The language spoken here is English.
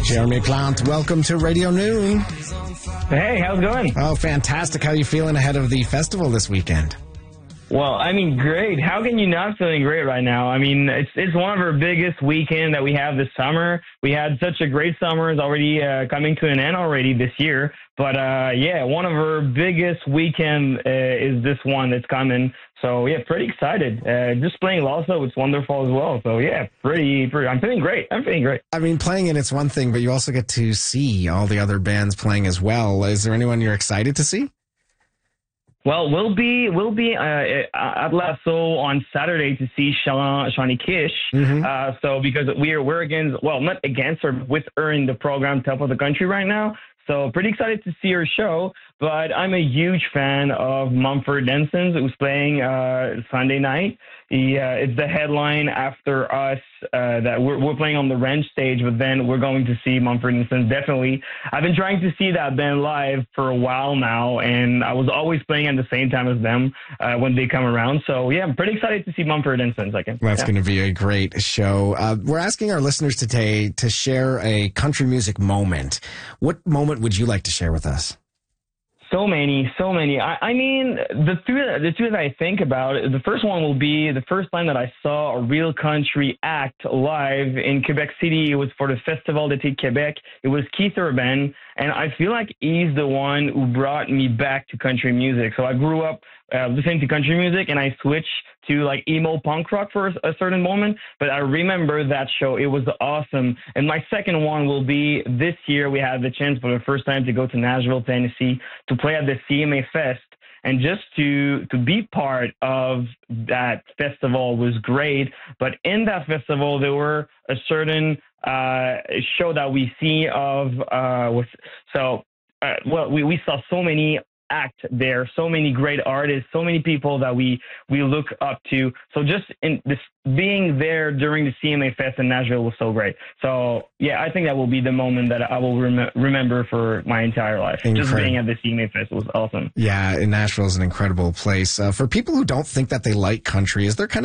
Jeremy Plant, welcome to Radio Noon. Hey, how's it going? Oh, fantastic. How are you feeling ahead of the festival this weekend? Well, I mean, great. How can you not feeling great right now? I mean, it's one of our biggest weekend that we have this summer. We had such a great summer. It's already coming to an end already this year. But, yeah, one of our biggest weekend is this one that's coming. So, yeah, pretty excited. Just playing Lasso, it's wonderful as well. So, yeah, pretty. I'm feeling great. I mean, playing it, it's one thing, but you also get to see all the other bands playing as well. Is there anyone you're excited to see? Well, we'll be at Lasso on Saturday to see Shawnee Kish. Mm-hmm. So because we're against, well, not against her, but with her in the program Top of the Country right now. So pretty excited to see her show. But I'm a huge fan of Mumford & Sons, who's playing Sunday night. It's the headline after us that we're playing on the Ranch stage, but then we're going to see Mumford & Sons. Definitely. I've been trying to see that band live for a while now, and I was always playing at the same time as them when they come around. So, yeah, I'm pretty excited to see Mumford & Sons. That's going to be a great show. We're asking our listeners today to share a country music moment. What moment would you like to share with us? So many. I mean, the two that I think about, the first one will be the first time that I saw a real country act live in Quebec City. It was for the Festival d'été Québec. It was Keith Urban, and I feel like he's the one who brought me back to country music. So I grew up listening to country music, and I switched to like emo punk rock for a certain moment. But I remember that show. It was awesome. And my second one will be this year. We had the chance for the first time to go to Nashville, Tennessee, to play at the CMA Fest. And just to be part of that festival was great. But in that festival, there were a certain show that we see of we saw so many act there, so many great artists, so many people that we look up to. So just in this being there during the CMA Fest in Nashville was so great. So yeah, I think that will be the moment that I will remember for my entire life. Just being at the CMA Fest was awesome. Yeah, and Nashville is an incredible place. For people who don't think that they like country, is there kind of